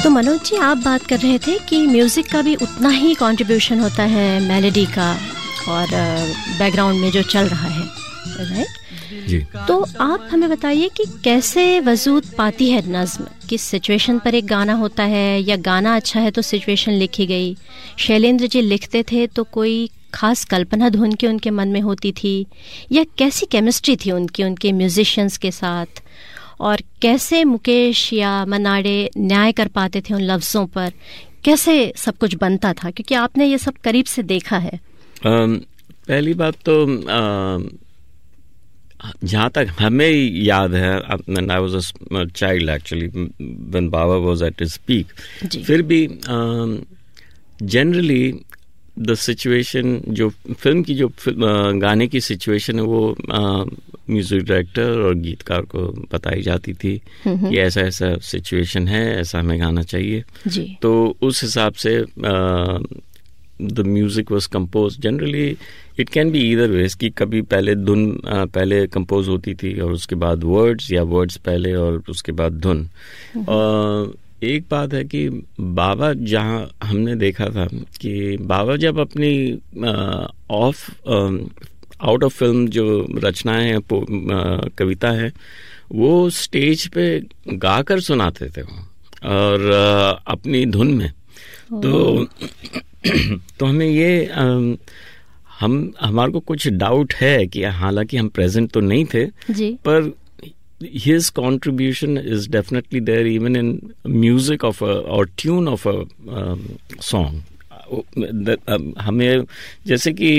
तो मनोज जी, आप बात कर रहे थे कि म्यूज़िक का भी उतना ही कंट्रीब्यूशन होता है मेलोडी का और बैकग्राउंड में जो चल रहा है, राइट? जी। तो आप हमें बताइए कि कैसे वजूद पाती है नज़्म, किस सिचुएशन पर एक गाना होता है, या गाना अच्छा है तो सिचुएशन लिखी गई? शैलेंद्र जी लिखते थे तो कोई खास कल्पना धुन की उनके मन में होती थी, या कैसी केमिस्ट्री थी उनके म्यूजिशियंस के साथ, और कैसे मुकेश या मनाडे न्याय कर पाते थे उन लफ्ज़ों पर? कैसे सब कुछ बनता था, क्योंकि आपने ये सब करीब से देखा है? पहली बात तो जहाँ तक हमें याद है, I was a child actually when Baba was at his peak, फिर भी जनरली द सिचुएशन, जो फिल्म की जो गाने की सिचुएशन है, वो म्यूजिक डायरेक्टर और गीतकार को बताई जाती थी कि ऐसा ऐसा सिचुएशन है, ऐसा हमें गाना चाहिए जी। तो उस हिसाब से the music was compose. Generally it can be either veg कि कभी पहले धुन पहले कंपोज होती थी और उसके बाद वर्ड्स, या वर्ड्स पहले और उसके बाद धुन. एक बात है कि बाबा, जहाँ हमने देखा था कि बाबा जब अपनी आउट ऑफ फिल्म जो रचनाएं हैं, कविता है, वो स्टेज पे गाकर सुनाते थे और अपनी धुन में. तो हमें ये हमारे को कुछ डाउट है कि हालांकि हम प्रेजेंट तो नहीं थे जी, पर his contribution is definitely there even in music of or tune of a song. हमें जैसे कि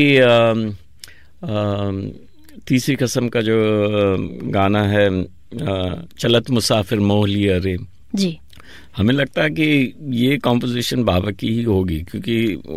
तीसरी कसम का जो गाना है, चलत मुसाफिर मोह लिया रे जी, हमें लगता है कि ये कॉम्पोजिशन बाबा की ही होगी, क्योंकि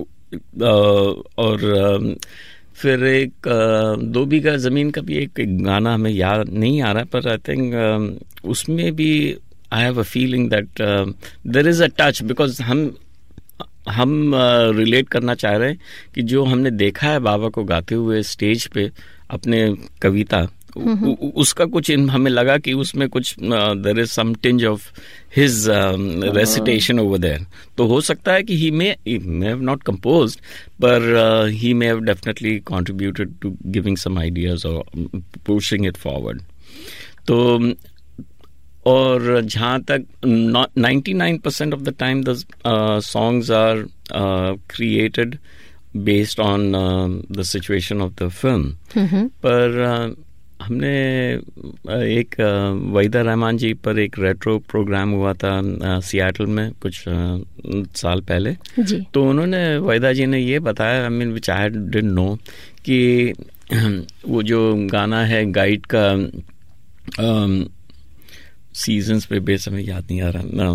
और फिर एक दो बीघा ज़मीन का भी एक गाना हमें याद नहीं आ रहा, पर आई थिंक उसमें भी I have a feeling that there is a touch, because हम रिलेट करना चाह रहे हैं कि जो हमने देखा है बाबा को गाते हुए स्टेज पे अपने कविता, उसका कुछ हमें लगा कि उसमें कुछ there is some tinge of his recitation over there. तो हो सकता है कि he may have not composed, but he may have definitely contributed to giving some ideas or pushing it forward. तो और जहाँ तक 99% of the time the songs are created based on the situation of the film. पर हमने एक वहीदा रहमान जी पर एक retro programme हुआ था सियाटल में कुछ साल पहले जी. तो उन्होंने, वहीदा जी ने ये बताया, I mean which I didn't know, कि वो जो गाना है गाइड का, सीजन्स पे बेस, हमें याद नहीं आ रहा,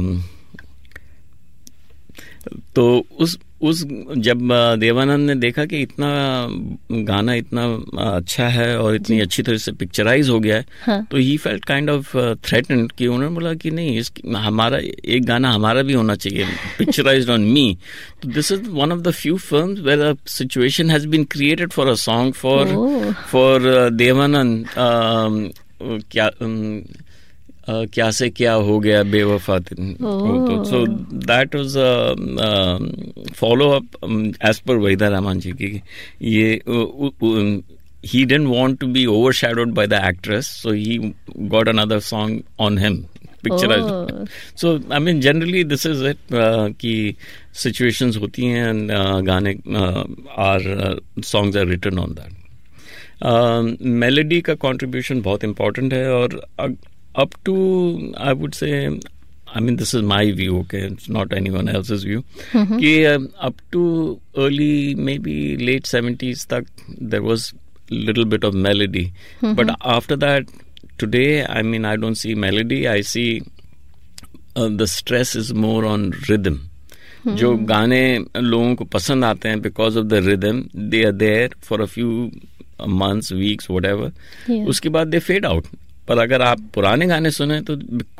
तो उस जब देवानंद ने देखा कि इतना गाना इतना अच्छा है और इतनी अच्छी तरह से पिक्चराइज हो गया है, हाँ. तो he felt kind of threatened, कि उन्होंने बोला कि नहीं, हमारा एक गाना हमारा भी होना चाहिए, पिक्चराइज्ड ऑन मी. तो this is one of the few films where a situation has been created for a song for Devanand. क्या से क्या हो गया बेवफा. So that was follow up as per Waheeda Rehman जी की. ये he didn't want to be overshadowed by the actress, so he got another song on him, picturized. So I mean generally this is it, कि situations होती हैं and गाने songs are written on that. Melody का contribution बहुत important है, और up to, I would say, I mean this is my view, okay, it's not anyone else's view, कि up to early maybe late 70s तक there was little bit of melody, but after that today, I mean I don't see melody, I see the stress is more on rhythm. जो गाने लोगों को पसंद आते हैं because of the rhythm, they are there for a few months, weeks, whatever, उसके बाद they fade out. पर अगर आप पुराने गाने सुने तो